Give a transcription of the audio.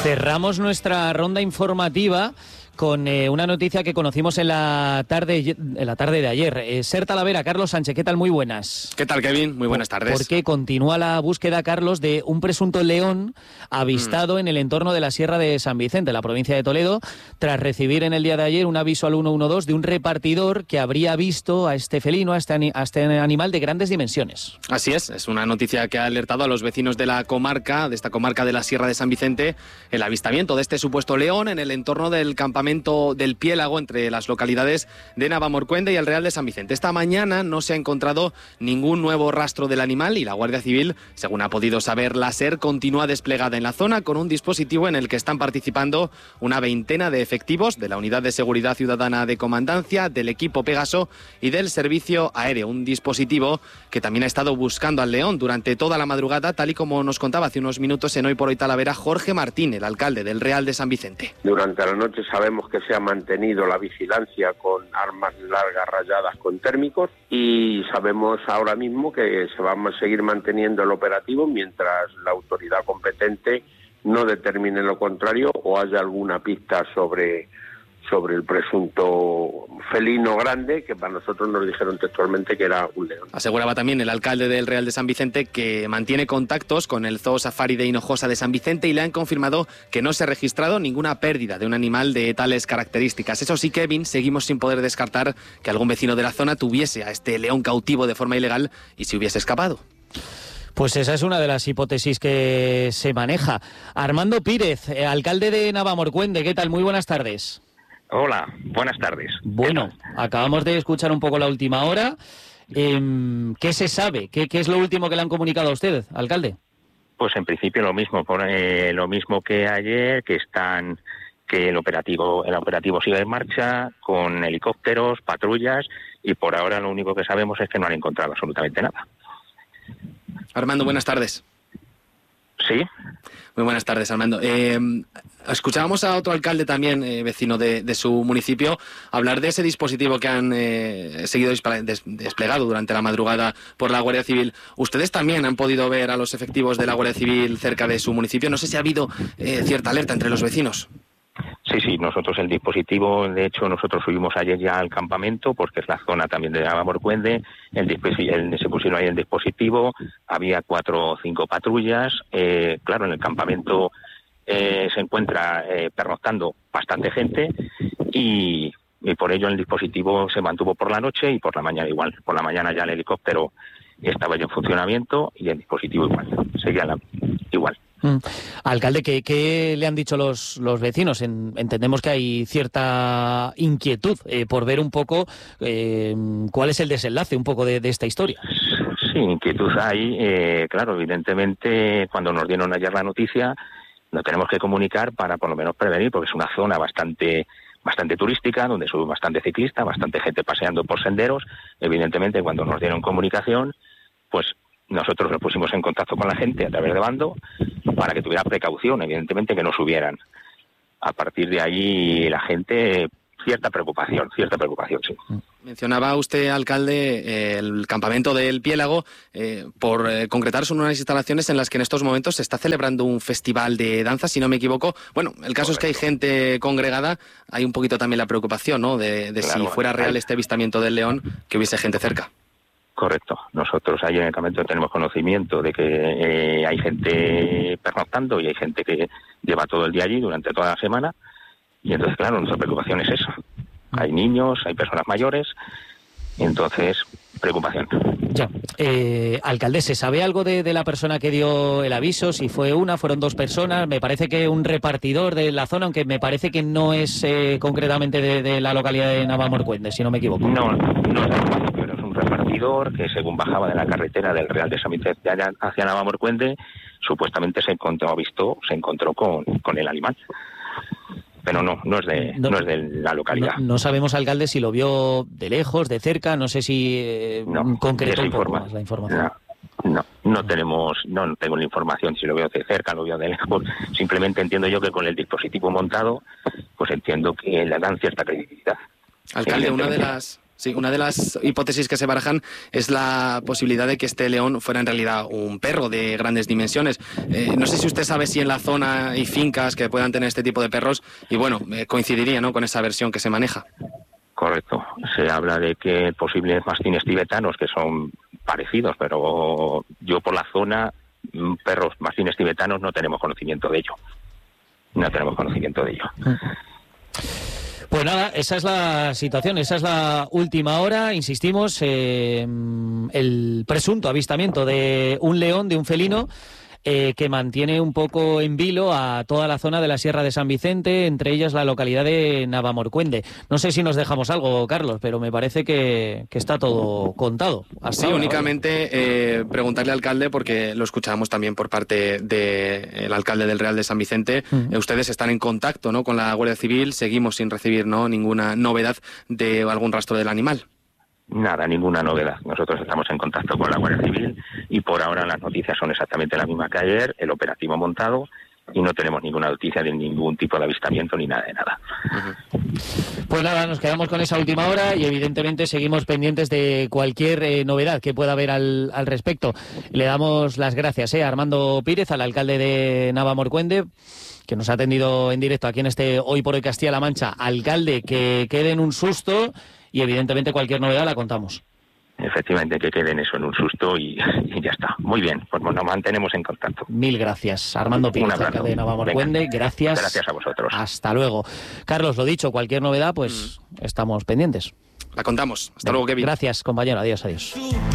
Cerramos nuestra ronda informativa con una noticia que conocimos en la tarde de ayer. Ser Talavera, Carlos Sánchez, ¿qué tal? Muy buenas. ¿Qué tal, Kevin? Muy buenas tardes. Porque continúa la búsqueda, Carlos, de un presunto león avistado en el entorno de la Sierra de San Vicente, la provincia de Toledo, tras recibir en el día de ayer un aviso al 112 de un repartidor que habría visto a este felino, a este animal de grandes dimensiones. Así es una noticia que ha alertado a los vecinos de la comarca, de esta comarca de la Sierra de San Vicente, el avistamiento de este supuesto león en el entorno del campamento del Piélago, entre las localidades de Navamorcuende y el Real de San Vicente. Esta mañana no se ha encontrado ningún nuevo rastro del animal y la Guardia Civil, según ha podido saber la SER, continúa desplegada en la zona con un dispositivo en el que están participando una veintena de efectivos de la Unidad de Seguridad Ciudadana de Comandancia, del equipo Pégaso y del Servicio Aéreo. Un dispositivo que también ha estado buscando al león durante toda la madrugada, tal y como nos contaba hace unos minutos en Hoy por Hoy Talavera Jorge Martín, el alcalde del Real de San Vicente. Durante la noche sabemos que se ha mantenido la vigilancia con armas largas rayadas con térmicos y sabemos ahora mismo que se va a seguir manteniendo el operativo mientras la autoridad competente no determine lo contrario o haya alguna pista sobre el presunto felino grande, que para nosotros nos dijeron textualmente que era un león. Aseguraba también el alcalde del Real de San Vicente que mantiene contactos con el Zoo Safari de Hinojosa de San Vicente y le han confirmado que no se ha registrado ninguna pérdida de un animal de tales características. Eso sí, Kevin, seguimos sin poder descartar que algún vecino de la zona tuviese a este león cautivo de forma ilegal y se hubiese escapado. Pues esa es una de las hipótesis que se maneja. Armando Pírez, alcalde de Navamorcuende, ¿qué tal? Muy buenas tardes. Hola, buenas tardes. Bueno, acabamos de escuchar un poco la última hora. ¿Qué se sabe? ¿Qué es lo último que le han comunicado a usted, alcalde? Pues en principio lo mismo que ayer, que el operativo sigue en marcha, con helicópteros, patrullas, y por ahora lo único que sabemos es que no han encontrado absolutamente nada. Armando, buenas tardes. ¿Sí? Muy buenas tardes, Armando. Escuchábamos a otro alcalde también, vecino de su municipio, hablar de ese dispositivo que han seguido desplegado durante la madrugada por la Guardia Civil. ¿Ustedes también han podido ver a los efectivos de la Guardia Civil cerca de su municipio? No sé si ha habido cierta alerta entre los vecinos. Sí, nosotros el dispositivo, de hecho nosotros subimos ayer ya al campamento, porque es la zona también de Navamorcuende, se pusieron ahí el dispositivo, había 4 o 5 patrullas, claro, en el campamento se encuentra pernoctando bastante gente y por ello el dispositivo se mantuvo por la noche y por la mañana igual, por la mañana ya el helicóptero estaba ya en funcionamiento y el dispositivo igual, seguía igual. Alcalde, ¿qué le han dicho los vecinos? Entendemos que hay cierta inquietud por ver un poco cuál es el desenlace un poco de esta historia. Sí, inquietud hay. Claro, evidentemente, cuando nos dieron ayer la noticia, lo tenemos que comunicar para por lo menos prevenir, porque es una zona bastante turística, donde sube bastante ciclista, bastante gente paseando por senderos. Evidentemente, cuando nos dieron comunicación, pues nosotros nos pusimos en contacto con la gente a través de Bando para que tuviera precaución, evidentemente que no subieran. A partir de ahí la gente, cierta preocupación, sí. Mencionaba usted, alcalde, el campamento del Piélago. Por concretar, son unas instalaciones en las que en estos momentos se está celebrando un festival de danza, si no me equivoco. Bueno, el caso es que hay gente congregada, hay un poquito también la preocupación, ¿no?, de claro, si fuera real este avistamiento del león, que hubiese gente cerca. Correcto. Nosotros ahí en el campamento tenemos conocimiento de que hay gente pernoctando y hay gente que lleva todo el día allí durante toda la semana. Y entonces, claro, nuestra preocupación es eso. Hay niños, hay personas mayores, y entonces, preocupación. Ya. Alcalde, ¿se sabe algo de la persona que dio el aviso? Si fue fueron 2 personas, me parece que un repartidor de la zona, aunque me parece que no es concretamente de la localidad de Navamorcuende, si no me equivoco. No es un repartidor que según bajaba de la carretera del Real de San Vicente hacia Navamorcuende, supuestamente se encontró con el animal. Pero no es de la localidad. No sabemos, alcalde, si lo vio de lejos, de cerca, no sé si concretó un poco más la información. No tengo la información si lo veo de cerca, lo veo de lejos. Simplemente entiendo yo que con el dispositivo montado, pues entiendo que le dan cierta credibilidad. Alcalde, una de las Sí, una de las hipótesis que se barajan es la posibilidad de que este león fuera en realidad un perro de grandes dimensiones. No sé si usted sabe si en la zona hay fincas que puedan tener este tipo de perros y bueno, coincidiría, ¿no?, con esa versión que se maneja. Correcto. Se habla de que posibles mastines tibetanos que son parecidos, pero yo por la zona, perros mastines tibetanos no tenemos conocimiento de ello. No tenemos conocimiento de ello. Pues nada, esa es la situación, esa es la última hora. Insistimos, el presunto avistamiento de un león, de un felino, que mantiene un poco en vilo a toda la zona de la Sierra de San Vicente, entre ellas la localidad de Navamorcuende. No sé si nos dejamos algo, Carlos, pero me parece que está todo contado. Sí, ahora, únicamente preguntarle al alcalde, porque lo escuchábamos también por parte del alcalde del Real de San Vicente. Ustedes están en contacto, ¿no?, con la Guardia Civil. Seguimos sin recibir, ¿no?, ninguna novedad de algún rastro del animal. Nada, ninguna novedad. Nosotros estamos en contacto con la Guardia Civil y por ahora las noticias son exactamente las mismas que ayer, el operativo montado, y no tenemos ninguna noticia de ningún tipo de avistamiento ni nada de nada. Pues nada, nos quedamos con esa última hora y evidentemente seguimos pendientes de cualquier novedad que pueda haber al respecto. Le damos las gracias a Armando Pírez, al alcalde de Navamorcuende, que nos ha atendido en directo aquí en este Hoy por Hoy Castilla-La Mancha. Alcalde, que quede en un susto y evidentemente cualquier novedad la contamos. Efectivamente, que quede en eso, en un susto y ya está. Muy bien, pues nos mantenemos en contacto. Mil gracias, Armando Pírez, alcalde de Navamorcuende. Gracias. Gracias a vosotros. Hasta luego. Carlos, lo dicho, cualquier novedad, pues estamos pendientes. La contamos. Hasta luego, Kevin. Gracias, compañero. Adiós, adiós.